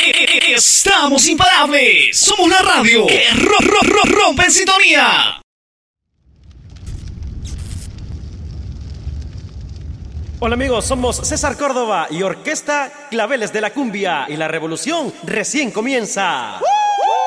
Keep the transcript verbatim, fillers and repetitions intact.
Estamos imparables. Somos la radio que ro ro ro rompe en sintonía. Hola amigos, somos César Córdoba y Orquesta Claveles de la Cumbia y la revolución recién comienza. ¡Uh!